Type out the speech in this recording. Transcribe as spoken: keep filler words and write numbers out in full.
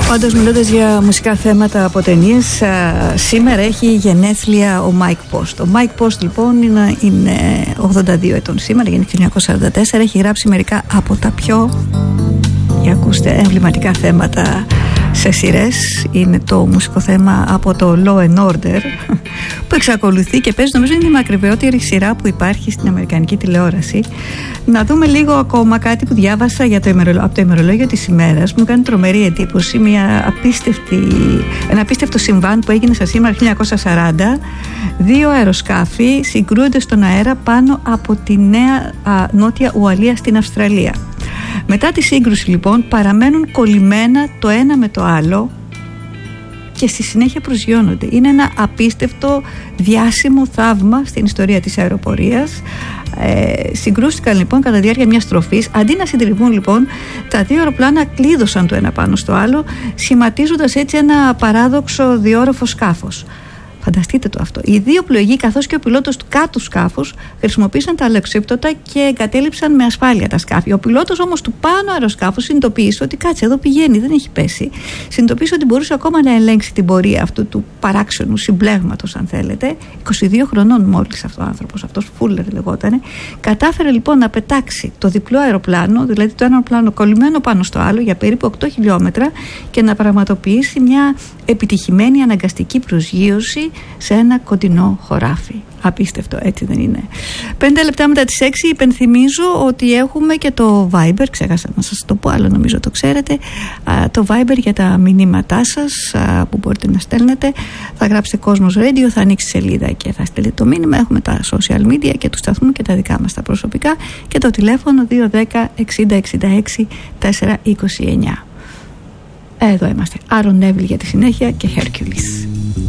Όντως, μιλώντας για μουσικά θέματα από ταινίες, σήμερα έχει γενέθλια ο Mike Post. Ο Mike Post λοιπόν είναι, είναι ογδόντα δύο ετών σήμερα, γεννήθηκε το χίλια εννιακόσια σαράντα τέσσερα. Έχει γράψει μερικά από τα πιο, για ακούστε, εμβληματικά θέματα σε σειρές. Είναι το μουσικό θέμα από το Law and Order, που εξακολουθεί και παίζει, νομίζω είναι η μακρυβαιότερη σειρά που υπάρχει στην αμερικανική τηλεόραση. Να δούμε λίγο ακόμα κάτι που διάβασα για το ημερολόγιο, από το ημερολόγιο της ημέρας. Μου κάνει τρομερή εντύπωση, μια απίστευτη, ένα απίστευτο συμβάν που έγινε στα σήμερα χίλια εννιακόσια σαράντα. Δύο αεροσκάφη συγκρούονται στον αέρα πάνω από τη Νέα α, Νότια Ουαλία στην Αυστραλία. Μετά τη σύγκρουση λοιπόν παραμένουν κολλημένα το ένα με το άλλο και στη συνέχεια προσγειώνονται. Είναι ένα απίστευτο διάσημο θαύμα στην ιστορία της αεροπορίας. Ε, συγκρούστηκαν λοιπόν κατά τη διάρκεια μιας στροφής. Αντί να συντριβούν λοιπόν, τα δύο αεροπλάνα κλείδωσαν το ένα πάνω στο άλλο, σχηματίζοντας έτσι ένα παράδοξο διόροφο σκάφος. Φανταστείτε το αυτό. Οι δύο πλοηγοί καθώς και ο πιλότος του κάτω σκάφους χρησιμοποίησαν τα αλεξίπτωτα και εγκατέλειψαν με ασφάλεια τα σκάφη. Ο πιλότος όμως του πάνω αεροσκάφους συνειδητοποίησε ότι κάτσε εδώ πηγαίνει, δεν έχει πέσει. Συνειδητοποίησε ότι μπορούσε ακόμα να ελέγξει την πορεία αυτού του παράξενου συμπλέγματος, αν θέλετε. είκοσι δύο χρονών μόλις αυτό ο άνθρωπος, αυτός Φούλερ λεγότανε. Κατάφερε λοιπόν να πετάξει το διπλό αεροπλάνο, δηλαδή το ένα αεροπλάνο κολλημένο πάνω στο άλλο για περίπου οκτώ χιλιόμετρα και να πραγματοποιήσει μια επιτυχημένη αναγκαστική προσγείωση σε ένα κοντινό χωράφι. Απίστευτο, έτσι δεν είναι? Πέντε λεπτά μετά τις έξι υπενθυμίζω ότι έχουμε και το Viber, ξέχασα να σας το πω, αλλά νομίζω το ξέρετε, το Viber για τα μηνύματά σας που μπορείτε να στέλνετε. Θα γράψετε Κόσμος Radio, θα ανοίξει σελίδα και θα στείλετε το μήνυμα. Έχουμε τα social media και του σταθμού και τα δικά μας τα προσωπικά και το τηλέφωνο δύο δέκα εξήντα εξήντα έξι τετρακόσια είκοσι εννιά. Εδώ είμαστε. Άρον Νέβιλ για τη συνέχεια και Hercules.